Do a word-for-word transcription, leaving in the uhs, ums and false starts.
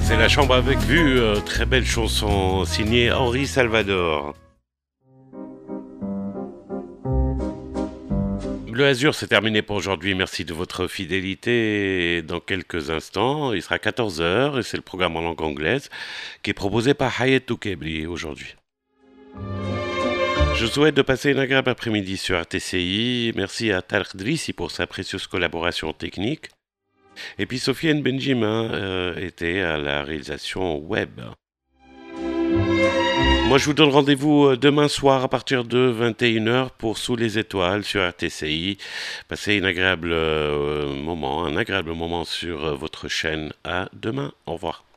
C'est la chambre avec vue, euh, très belle chanson signée Henri Salvador. Bleu Azur, c'est terminé pour aujourd'hui. Merci de votre fidélité. Dans quelques instants, il sera quatorze heures et c'est le programme en langue anglaise qui est proposé par Hayat Toukebli aujourd'hui. Je souhaite de passer une agréable après-midi sur R T C I. Merci à Tarek Drissi pour sa précieuse collaboration technique. Et puis Sofiane Benjamin euh, était à la réalisation web. Moi, je vous donne rendez-vous demain soir à partir de vingt et une heures pour Sous les étoiles sur R T C I. Passez un agréable euh, moment, un agréable moment sur euh, votre chaîne. À demain. Au revoir.